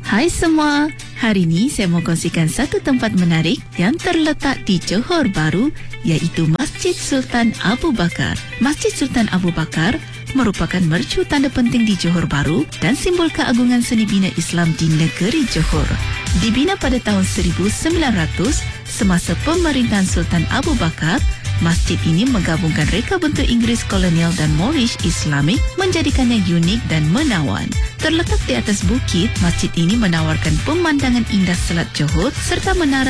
Hai semua, hari ini saya mau kongsikan satu tempat menarik yang terletak di Johor Bahru, iaitu Masjid Sultan Abu Bakar. Masjid Sultan Abu Bakar merupakan mercu tanda penting di Johor Bahru dan simbol keagungan seni bina Islam di negeri Johor. Dibina pada tahun 1900 semasa pemerintahan Sultan Abu Bakar, masjid ini menggabungkan reka bentuk Inggeris kolonial dan Moorish Islamik, menjadikannya unik dan menawan. Terletak di atas bukit, masjid ini menawarkan pemandangan indah Selat Johor serta menara